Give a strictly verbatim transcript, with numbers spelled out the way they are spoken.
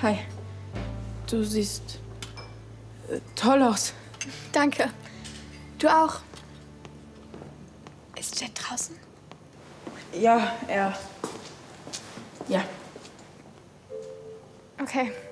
Hi. Du siehst äh, toll aus. Danke. Du auch. Ist Jet draußen? Ja, er. Ja. Okay.